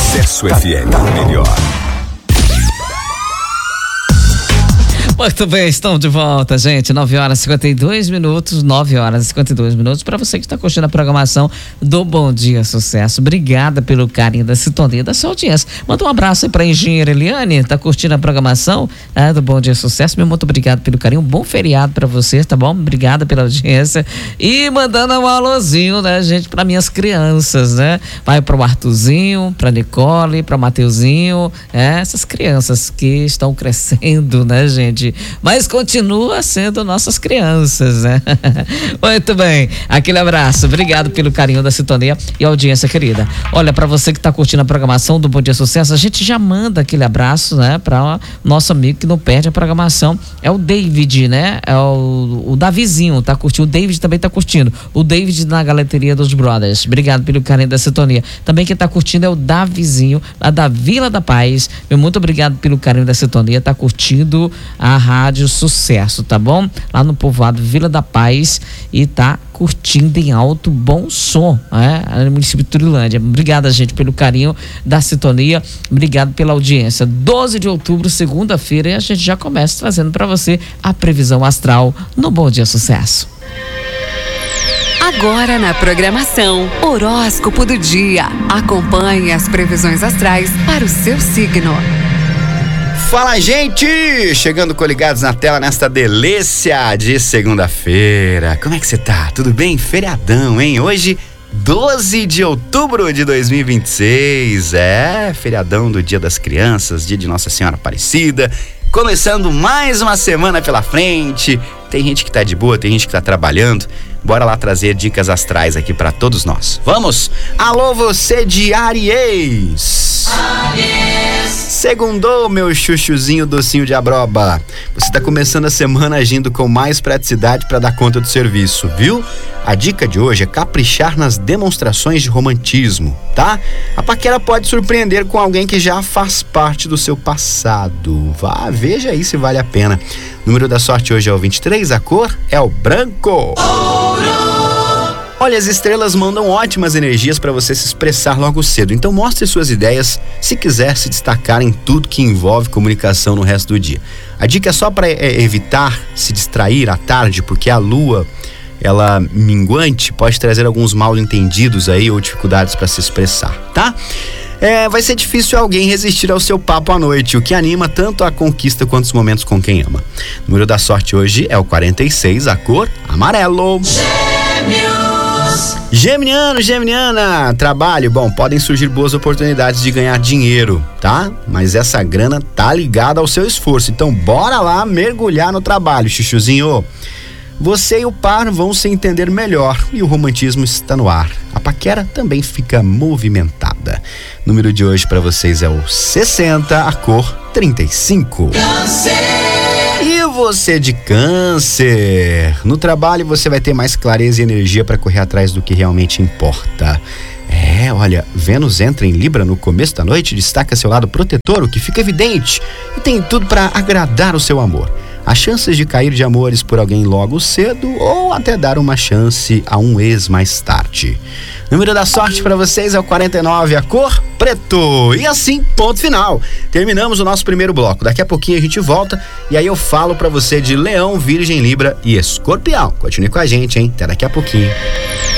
Sucesso FM, o melhor. Muito bem, estamos de volta, gente. 9 horas e 52 minutos. 9 horas e 52 minutos. Para você que está curtindo a programação do Bom Dia Sucesso. Obrigada pelo carinho da sintonia da sua audiência. Manda um abraço aí para a engenheira Eliane. Está curtindo a programação do Bom Dia Sucesso. Meu muito obrigado pelo carinho. Um bom feriado para você, tá bom? Obrigada pela audiência. E mandando um alôzinho, né, gente, para minhas crianças, né? Vai para o Arthurzinho, para Nicole, para Mateuzinho. Essas crianças que estão crescendo, né, gente? Mas continua sendo nossas crianças, né? Muito bem, aquele abraço, obrigado pelo carinho da sintonia e audiência querida. Olha, para você que tá curtindo a programação do Bom Dia Sucesso, a gente já manda aquele abraço, né, para nosso amigo que não perde a programação, é o David, né? É o Davizinho, tá curtindo, o David também tá curtindo, o David na Galeteria dos Brothers, obrigado pelo carinho da sintonia. Também quem tá curtindo é o Davizinho, lá da Vila da Paz, meu muito obrigado pelo carinho da sintonia, tá curtindo a Rádio Sucesso, tá bom? Lá no povoado Vila da Paz e tá curtindo em alto bom som, no município de Turilândia. Obrigada, gente, pelo carinho da sintonia, obrigado pela audiência. 12 de outubro, segunda-feira, e a gente já começa trazendo para você a previsão astral no Bom Dia Sucesso. Agora na programação, horóscopo do dia. Acompanhe as previsões astrais para o seu signo. Fala, gente! Chegando coligados na tela nesta delícia de segunda-feira. Como é que você tá? Tudo bem? Feriadão, hein? Hoje, 12 de outubro de 2026. Feriadão do Dia das Crianças, dia de Nossa Senhora Aparecida. Começando mais uma semana pela frente. Tem gente que tá de boa, tem gente que tá trabalhando. Bora lá trazer dicas astrais aqui pra todos nós. Vamos? Alô, você de Áries! Segundou, meu chuchuzinho docinho de abroba. Você tá começando a semana agindo com mais praticidade para dar conta do serviço, viu? A dica de hoje é caprichar nas demonstrações de romantismo, tá? A paquera pode surpreender com alguém que já faz parte do seu passado. Vá, veja aí se vale a pena. O número da sorte hoje é o 23, a cor é o branco. Olha, as estrelas mandam ótimas energias para você se expressar logo cedo, então mostre suas ideias se quiser se destacar em tudo que envolve comunicação no resto do dia. A dica é só para evitar se distrair à tarde, porque a lua, ela minguante, pode trazer alguns mal-entendidos aí ou dificuldades para se expressar, tá? Vai ser difícil alguém resistir ao seu papo à noite, o que anima tanto a conquista quanto os momentos com quem ama. O número da sorte hoje é o 46, a cor amarelo. Geminiano, Geminiana, trabalho, bom, podem surgir boas oportunidades de ganhar dinheiro, tá? Mas essa grana tá ligada ao seu esforço, então bora lá mergulhar no trabalho, chuchuzinho. Você e o par vão se entender melhor e o romantismo está no ar. A paquera também fica movimentada. O número de hoje para vocês é o 60, a cor 35. Câncer! E você de Câncer? No trabalho você vai ter mais clareza e energia para correr atrás do que realmente importa. Olha, Vênus entra em Libra no começo da noite, destaca seu lado protetor, o que fica evidente, e tem tudo para agradar o seu amor. As chances de cair de amores por alguém logo cedo ou até dar uma chance a um ex mais tarde. O número da sorte para vocês é o 49, a cor preto. E assim, ponto final. Terminamos o nosso primeiro bloco. Daqui a pouquinho a gente volta e aí eu falo para você de Leão, Virgem, Libra e Escorpião. Continue com a gente, hein? Até daqui a pouquinho.